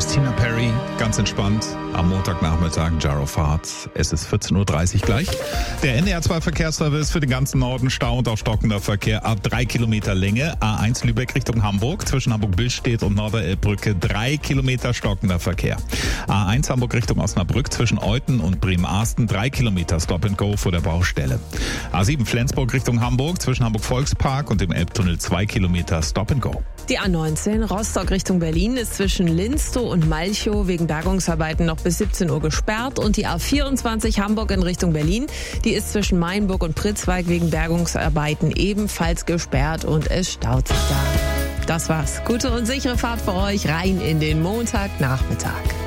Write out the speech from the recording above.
Christina Perri, ganz entspannt, am Montagnachmittag, Jar of Hearts. Es ist 14.30 Uhr gleich. Der NDR2 Verkehrsservice für den ganzen Norden, Stau und auch stockender Verkehr ab 3 Kilometer Länge. A1 Lübeck Richtung Hamburg, zwischen Hamburg-Billstedt und Norderelbbrücke 3 Kilometer stockender Verkehr. A1 Hamburg Richtung Osnabrück, zwischen Euthen und Bremen-Arsten 3 Kilometer Stop and Go vor der Baustelle. A7 Flensburg Richtung Hamburg, zwischen Hamburg-Volkspark und dem Elbtunnel 2 Kilometer Stop and Go. Die A19 Rostock Richtung Berlin ist zwischen Linstow und Malchow wegen Bergungsarbeiten noch bis 17 Uhr gesperrt und die A24 Hamburg in Richtung Berlin, die ist zwischen Mainburg und Pritzwalk wegen Bergungsarbeiten ebenfalls gesperrt und es staut sich da. Das war's. Gute und sichere Fahrt für euch rein in den Montagnachmittag.